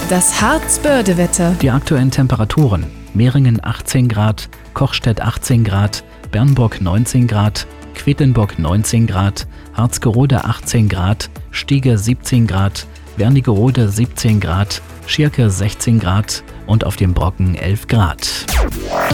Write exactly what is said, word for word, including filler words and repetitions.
Das Harzbörde-Wetter. Die aktuellen Temperaturen: Meringen achtzehn Grad, Kochstedt achtzehn Grad, Bernburg neunzehn Grad, Quedlinburg neunzehn Grad, Harzgerode achtzehn Grad, Stiege siebzehn Grad, Wernigerode siebzehn Grad, Schirke sechzehn Grad und auf dem Brocken elf Grad.